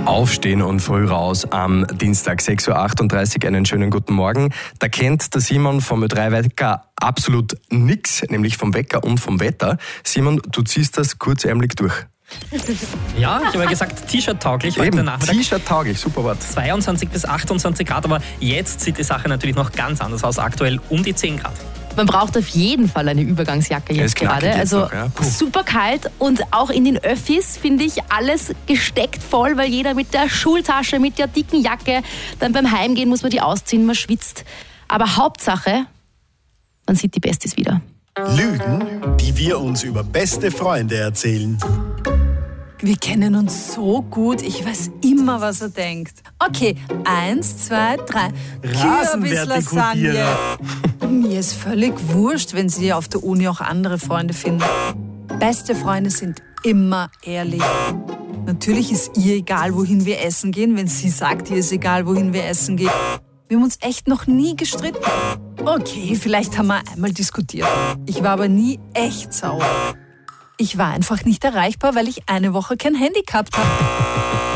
Aufstehen und früh raus am Dienstag 6.38 Uhr. Einen schönen guten Morgen. Da kennt der Simon vom Ö3-Wecker absolut nix, nämlich vom Wecker und vom Wetter. Simon, du ziehst das kurzärmelig durch. Ja, ich habe ja gesagt, T-Shirt-tauglich heute Nachmittag. T-Shirt-tauglich, super Wort. 22 bis 28 Grad, aber jetzt sieht die Sache natürlich noch ganz anders aus. Aktuell um die 10 Grad. Man braucht auf jeden Fall eine Übergangsjacke jetzt gerade. Also super kalt und auch in den Öffis finde ich alles gesteckt voll, weil jeder mit der Schultasche, mit der dicken Jacke, dann beim Heimgehen muss man die ausziehen, man schwitzt. Aber Hauptsache, man sieht die Besties wieder. Lügen, die wir uns über beste Freunde erzählen. Wir kennen uns so gut, ich weiß immer, was er denkt. Okay, 1, 2, 3. Kürbis-Lasagne. Mir ist völlig wurscht, wenn sie auf der Uni auch andere Freunde finden. Beste Freunde sind immer ehrlich. Natürlich ist ihr egal, wohin wir essen gehen, wenn sie sagt, ihr ist egal, wohin wir essen gehen. Wir haben uns echt noch nie gestritten. Okay, vielleicht haben wir einmal diskutiert. Ich war aber nie echt sauer. Ich war einfach nicht erreichbar, weil ich eine Woche kein Handy gehabt habe.